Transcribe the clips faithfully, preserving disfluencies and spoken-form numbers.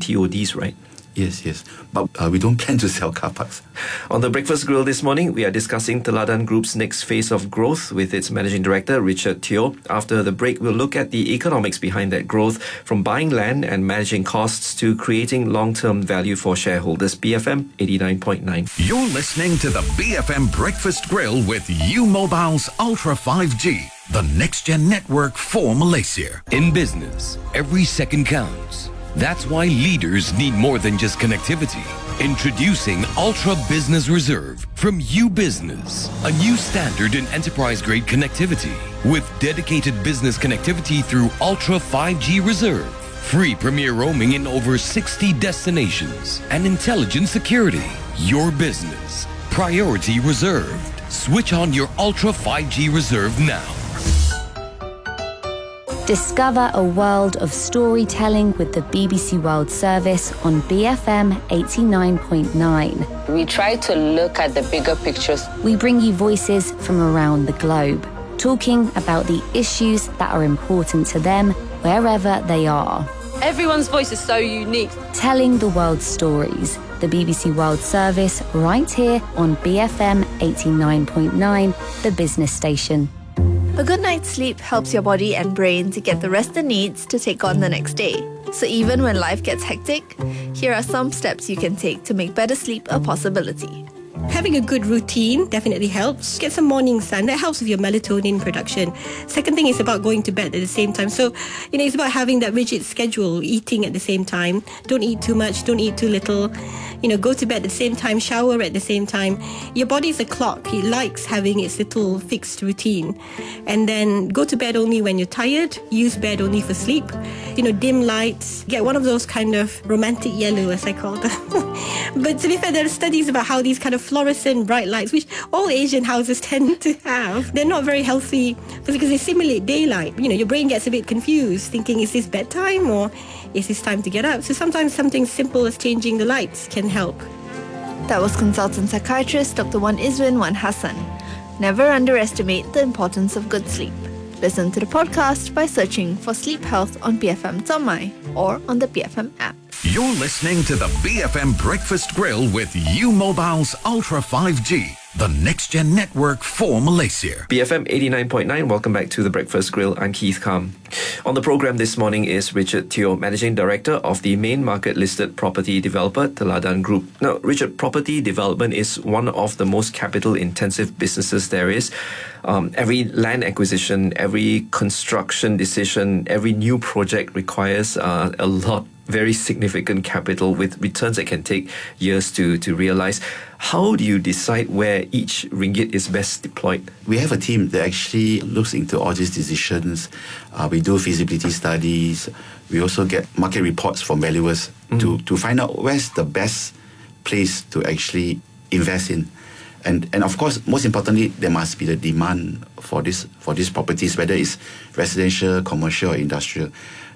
T O Ds, right? Yes, yes. But uh, we don't plan to sell car parks. On the Breakfast Grill this morning, we are discussing Teladan Group's next phase of growth with its Managing Director, Richard Teo. After the break, we'll look at the economics behind that growth, from buying land and managing costs to creating long-term value for shareholders. B F M eighty-nine point nine. You're listening to the B F M Breakfast Grill with U-Mobile's Ultra five G, the next-gen network for Malaysia. In business, every second counts. That's why leaders need more than just connectivity. Introducing Ultra Business Reserve from U-Business, a new standard in enterprise-grade connectivity with dedicated business connectivity through Ultra five G Reserve, free premier roaming in over sixty destinations, and intelligent security. Your business, priority reserved. Switch on your Ultra five G Reserve now. Discover a world of storytelling with the B B C World Service on B F M eighty-nine point nine. We try to look at the bigger pictures. We bring you voices from around the globe, talking about the issues that are important to them wherever they are. Everyone's voice is so unique. Telling the world's stories. The B B C World Service right here on B F M eighty-nine point nine, the business station. A good night's sleep helps your body and brain to get the rest it needs to take on the next day. So even when life gets hectic, here are some steps you can take to make better sleep a possibility. Having a good routine definitely helps. Get some morning sun. That helps with your melatonin production. Second thing is about going to bed at the same time. So, you know, it's about having that rigid schedule, eating at the same time. Don't eat too much, don't eat too little. You know, go to bed at the same time, shower at the same time. Your body is a clock. It likes having its little fixed routine. And then go to bed only when you're tired. Use bed only for sleep. You know, dim lights. Get one of those kind of romantic yellow, as I call them. But to be fair, there are studies about how these kind of fluorescent bright lights, which all Asian houses tend to have, they're not very healthy because they simulate daylight. You know, your brain gets a bit confused, thinking, is this bedtime or is this time to get up? So sometimes something simple as changing the lights can help. That was consultant psychiatrist Doctor Wan Izwin Wan Hassan. Never underestimate the importance of good sleep. Listen to the podcast by searching for Sleep Health on B F M Tomai or on the B F M app. You're listening to the B F M Breakfast Grill with U-Mobile's Ultra five G, the next-gen network for Malaysia. B F M eighty-nine point nine, welcome back to the Breakfast Grill. I'm Keith Kam. On the program this morning is Richard Teo, Managing Director of the main market-listed property developer, Teladan Group. Now, Richard, property development is one of the most capital-intensive businesses there is. Um, every land acquisition, every construction decision, every new project requires uh, a lot, very significant capital with returns that can take years to, to realize. How do you decide where each ringgit is best deployed? We have a team that actually looks into all these decisions. Uh, we do feasibility studies. We also get market reports from valuers mm. to, to find out where's the best place to actually invest in. And and of course, most importantly, there must be the demand for this for these properties, whether it's residential, commercial, or industrial.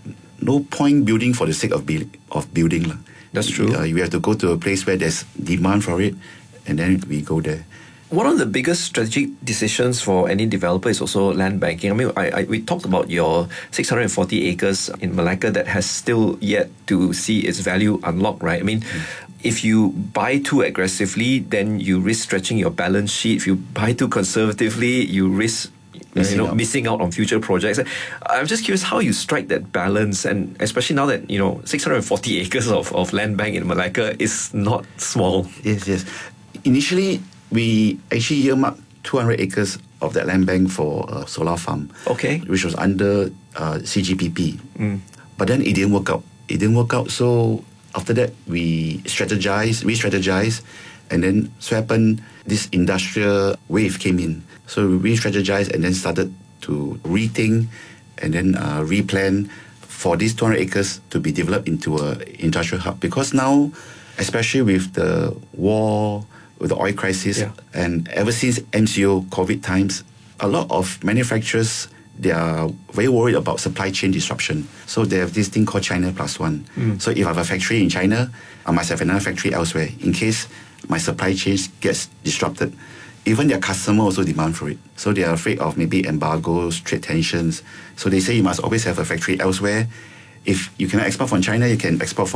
No point building for the sake of build, of building. That's true. Uh, we have to go to a place where there's demand for it, and then we go there. One of the biggest strategic decisions for any developer is also land banking. I mean, I, I, we talked about your six hundred forty acres in Malacca that has still yet to see its value unlocked, right? I mean, mm. if you buy too aggressively, then you risk stretching your balance sheet. If you buy too conservatively, you risk Missing, you know, out. missing out on future projects. I'm just curious how you strike that balance, and especially now that, you know, six hundred forty acres of, of land bank in Malacca is not small. Yes, yes. Initially, we actually earmarked two hundred acres of that land bank for a solar farm. Okay. Which was under uh, C G P P. Mm. But then it didn't work out. It didn't work out. So after that, we strategized, re-strategized, and then so happened this industrial wave came in. So we re-strategized and then started to rethink and then uh, replan for these two hundred acres to be developed into an industrial hub. Because now, especially with the war, with the oil crisis, yeah. and ever since M C O, COVID times, a lot of manufacturers, they are very worried about supply chain disruption. So they have this thing called China Plus One. Mm. So if I have a factory in China, I must have another factory elsewhere in case my supply chain gets disrupted. Even their customer also demand for it. So they are afraid of maybe embargoes, trade tensions. So they say you must always have a factory elsewhere. If you cannot export from China, you can export from, say,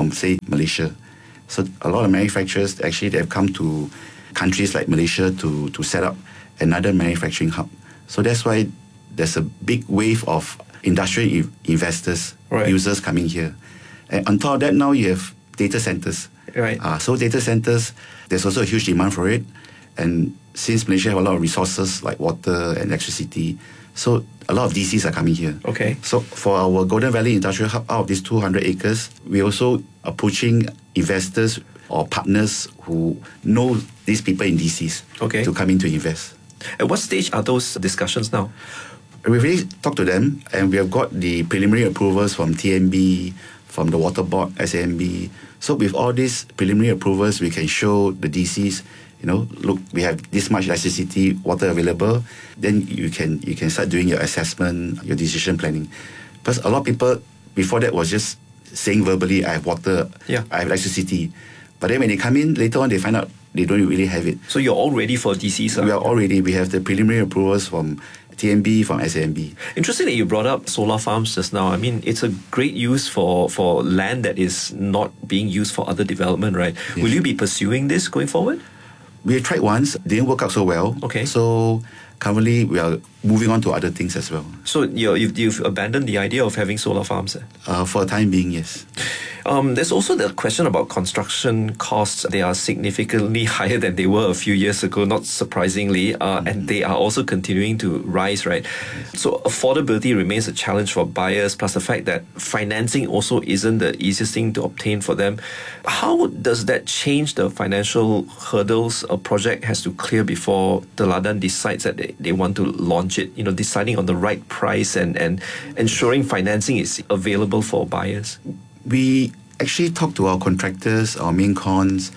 Malaysia. So a lot of manufacturers, actually, they have come to countries like Malaysia to, to set up another manufacturing hub. So that's why there's a big wave of industrial e- investors, right. users coming here. And on top of that, now you have data centers. Right. Uh, so data centers, there's also a huge demand for it. And since Malaysia have a lot of resources like water and electricity, so a lot of D Cs are coming here. Okay. So for our Golden Valley Industrial Hub, out of these two hundred acres, we also approaching investors or partners who know these people in D Cs okay. to come in to invest. At what stage are those discussions now? We've already talked to them, and we have got the preliminary approvals from T M B, from the Water Board, S A M B. So with all these preliminary approvals, we can show the D Cs, you know, look, we have this much electricity, water available. Then you can you can start doing your assessment, your decision planning. Because a lot of people before that was just saying verbally, I have water, yeah. I have electricity. But then when they come in later on, they find out they don't really have it. So you're all ready for D Cs? Huh? We are all ready. We have the preliminary approvals from T M B, from S A M B. Interesting that you brought up solar farms just now. I mean, it's a great use for, for land that is not being used for other development, right? Yes. Will you be pursuing this going forward? We tried once, didn't work out so well. Okay. So currently we are moving on to other things as well. So you're, you've, you've abandoned the idea of having solar farms? Eh? Uh, for the time being, yes. Um, there's also the question about construction costs. They are significantly higher than they were a few years ago, not surprisingly, uh, mm-hmm. and they are also continuing to rise, right? Yes. So affordability remains a challenge for buyers, plus the fact that financing also isn't the easiest thing to obtain for them. How does that change the financial hurdles a project has to clear before Teladan decides that they, they want to launch it? You know, deciding on the right price and, and ensuring financing is available for buyers? We actually talk to our contractors, our main cons.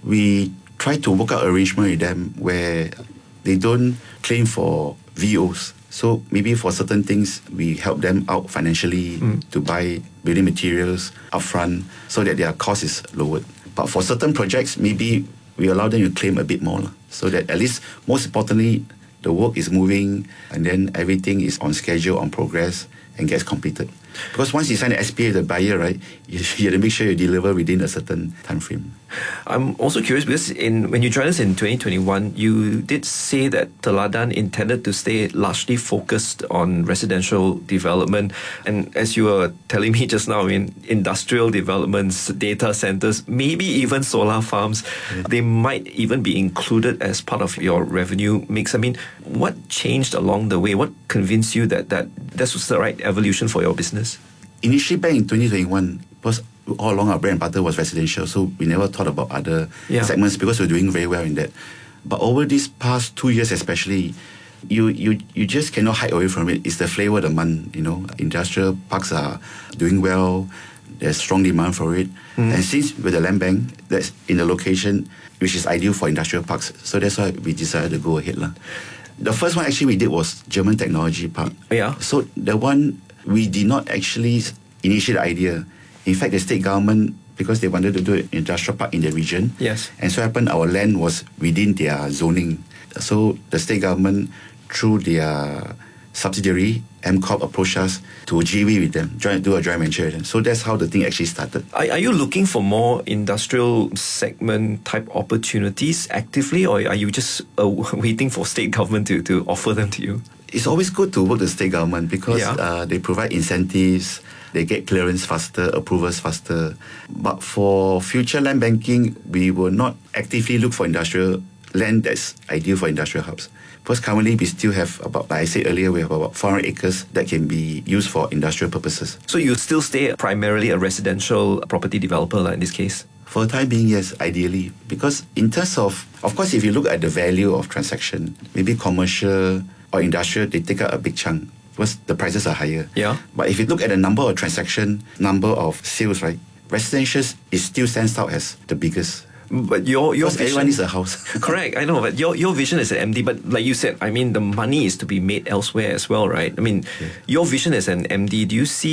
We try to work out arrangement with them where they don't claim for V Os. So maybe for certain things, we help them out financially mm. to buy building materials upfront so that their cost is lowered. But for certain projects, maybe we allow them to claim a bit more, so that at least, most importantly, the work is moving and then everything is on schedule, on progress, and gets completed. Because once you sign an S P A with the buyer, right, you, you have to make sure you deliver within a certain time frame. I'm also curious because in when you joined us in twenty twenty-one, you did say that Teladan intended to stay largely focused on residential development. And as you were telling me just now, in industrial developments, data centers, maybe even solar farms, yeah. they might even be included as part of your revenue mix. I mean, what changed along the way? What convinced you that, that this was the right evolution for your business? Initially, back in twenty twenty-one, because all along our bread and butter was residential, so we never thought about other yeah. segments because we're doing very well in that. But over these past two years especially, you, you, you just cannot hide away from it. It's the flavor of the month, you know. Industrial parks are doing well. There's strong demand for it. Mm. And since with the land bank, that's in the location which is ideal for industrial parks, so that's why we decided to go ahead. La. The first one actually we did was German Technology Park. Yeah. So the one, we did not actually initiate the idea. In fact, the state government, because they wanted to do an industrial park in the region, yes. and so happened our land was within their zoning. So the state government, through their subsidiary, M Corp, approached us to G V with them, join, do a joint venture with them. So that's how the thing actually started. Are, are you looking for more industrial segment type opportunities actively, or are you just uh, waiting for state government to, to offer them to you? It's always good to work with the state government because yeah. uh, they provide incentives, they get clearance faster, approvals faster. But for future land banking, we will not actively look for industrial land that's ideal for industrial hubs. Because currently we still have about, like I said earlier, we have about four hundred acres that can be used for industrial purposes. So you still stay primarily a residential property developer like in this case? For the time being, yes, ideally. Because in terms of, of course, if you look at the value of transaction, maybe commercial or industrial, they take out a big chunk because the prices are higher. Yeah. But if you look at the number of transaction, number of sales, right, residential it still stands out as the biggest. But your your vision, everyone needs a house. Correct, I know. But your your vision is an M D. But like you said, I mean, the money is to be made elsewhere as well, right? I mean, yeah. your vision as an M D, do you see?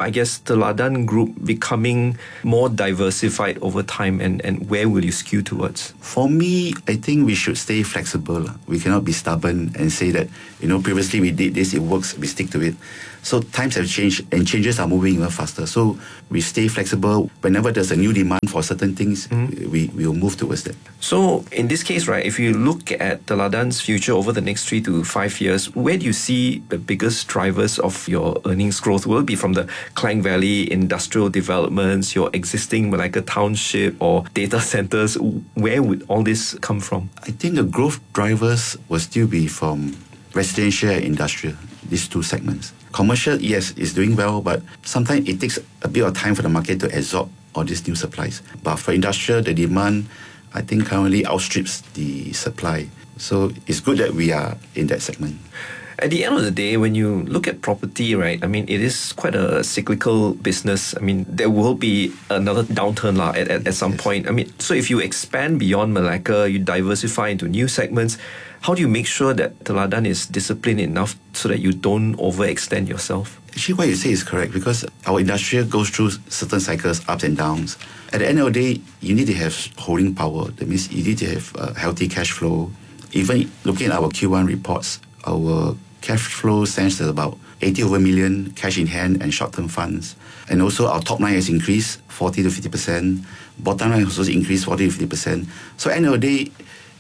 I guess, Teladan Group becoming more diversified over time, and, and where will you skew towards? For me, I think we should stay flexible. We cannot be stubborn and say that, you know, previously we did this, it works, we stick to it. So times have changed and changes are moving even faster. So we stay flexible. Whenever there's a new demand for certain things, mm-hmm. we we will move towards that. So in this case, right, if you look at Teladan's future over the next three to five years, where do you see the biggest drivers of your earnings growth? Will it be from the Klang Valley industrial developments, your existing Malacca township, or data centers? Where would all this come from? I think the growth drivers will still be from residential and industrial, these two segments. Commercial, yes, is doing well, but sometimes it takes a bit of time for the market to absorb all these new supplies. But for industrial, the demand, I think, currently outstrips the supply. So it's good that we are in that segment. At the end of the day, when you look at property, right, I mean, it is quite a cyclical business. I mean, there will be another downturn lah, at, at, at some yes. point. I mean, so if you expand beyond Malacca, you diversify into new segments, how do you make sure that Teladan is disciplined enough so that you don't overextend yourself? Actually, what you say is correct, because our industry goes through certain cycles, ups and downs. At the end of the day, you need to have holding power. That means you need to have a healthy cash flow. Even looking at our Q one reports, our cash flow stands at about eighty over million cash in hand and short-term funds. And also our top line has increased forty to fifty percent. Bottom line has also increased forty to fifty percent. So at the end of the day,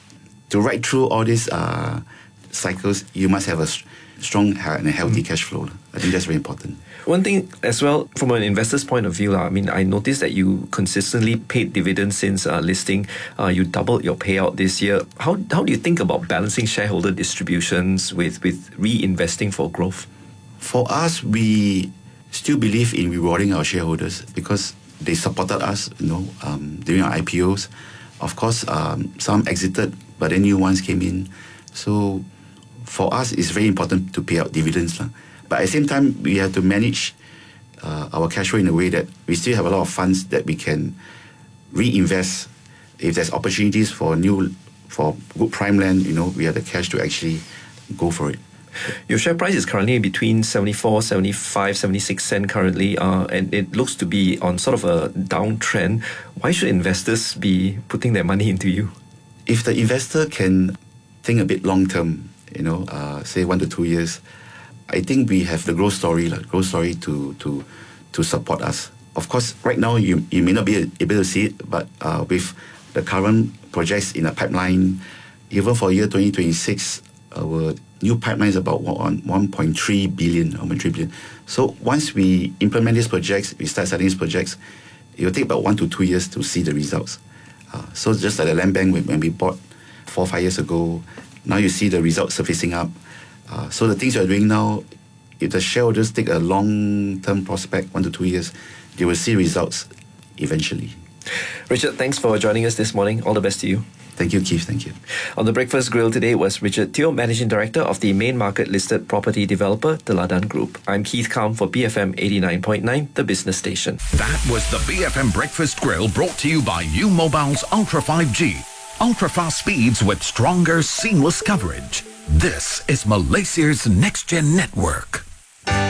to ride through all these uh, cycles, you must have a strong and a healthy mm. cash flow. I think that's very important. One thing as well, from an investor's point of view, I mean, I noticed that you consistently paid dividends since uh, listing. Uh, you doubled your payout this year. How how do you think about balancing shareholder distributions with, with reinvesting for growth? For us, we still believe in rewarding our shareholders because they supported us, you know, um, during our I P Os. Of course, um, some exited, but then new ones came in. So for us, it's very important to pay out dividends. Lah. But at the same time, we have to manage uh, our cash flow in a way that we still have a lot of funds that we can reinvest. If there's opportunities for new, for good prime land, you know, we have the cash to actually go for it. Your share price is currently between seventy-four, seventy-five, seventy-six cents currently, uh, and it looks to be on sort of a downtrend. Why should investors be putting their money into you? If the investor can think a bit long term, you know, uh, say one to two years, I think we have the growth story, like growth story to to to support us. Of course, right now you you may not be able to see it, but uh, with the current projects in the pipeline, even for year twenty twenty-six, our new pipeline is about one point three billion, one point three billion. So once we implement these projects, we start selling these projects, it will take about one to two years to see the results. Uh, so just like the land bank when we bought four, five years ago, now you see the results surfacing up. Uh, so the things we are doing now, if the shareholders take a long-term prospect, one to two years, they will see results eventually. Richard, thanks for joining us this morning. All the best to you. Thank you, Keith. Thank you. On the Breakfast Grill today was Richard Teo, Managing Director of the main market listed property developer, Teladan Group. I'm Keith Kam for B F M eighty-nine point nine, the business station. That was the B F M Breakfast Grill brought to you by U Mobile's Ultra five G. Ultra fast speeds with stronger, seamless coverage. This is Malaysia's next-gen network.